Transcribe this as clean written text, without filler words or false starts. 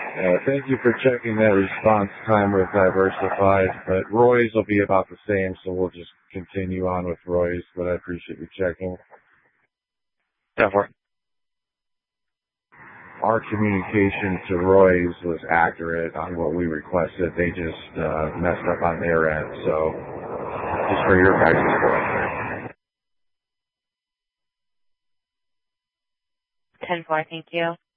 Thank you for checking that response time with Diversified, but Roy's will be about the same, so we'll just continue on with Roy's, but I appreciate you checking. Definitely. Our communication to Roy's was accurate on what we requested. They just messed up on their end, so just for your guys' point. 10-4, thank you.